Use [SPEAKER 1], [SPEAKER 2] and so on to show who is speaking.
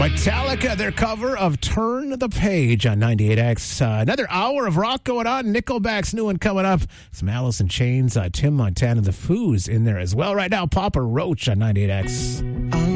[SPEAKER 1] Metallica, their cover of Turn the Page on 98X. Another hour of rock going on. Nickelback's new one coming up. Some Alice in Chains, Tim Montana, The Foos in there as well. Right now, Papa Roach on 98X.